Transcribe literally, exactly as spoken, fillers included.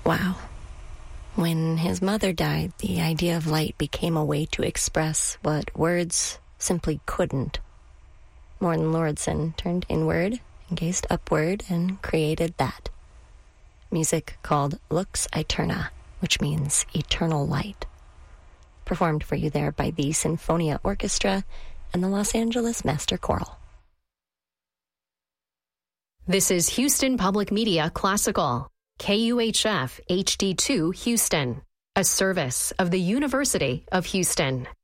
Wow. When his mother died, the idea of light became a way to express what words simply couldn't. Morten Lordsson turned inward and gazed upward and created that. Music called Lux Aeterna, which means eternal light. Performed for you there by the Sinfonia Orchestra and the Los Angeles Master Choral. This is Houston Public Media Classical, K U H F H D two Houston, a service of the University of Houston.